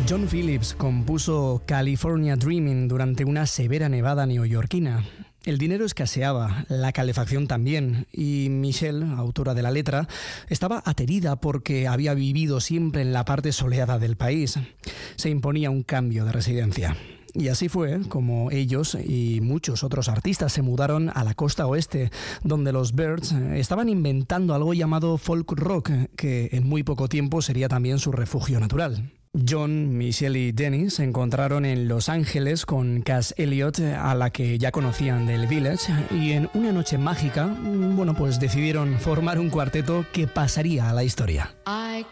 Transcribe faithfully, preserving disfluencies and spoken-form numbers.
John Phillips compuso California Dreaming durante una severa nevada neoyorquina. El dinero escaseaba, la calefacción también, y Michelle, autora de la letra, estaba aterida porque había vivido siempre en la parte soleada del país. Se imponía un cambio de residencia. Y así fue como ellos y muchos otros artistas se mudaron a la costa oeste, donde los Byrds estaban inventando algo llamado folk rock, que en muy poco tiempo sería también su refugio natural. John, Michelle y Denny se encontraron en Los Ángeles con Cass Elliot, a la que ya conocían del Village, y en una noche mágica, bueno, pues decidieron formar un cuarteto que pasaría a la historia.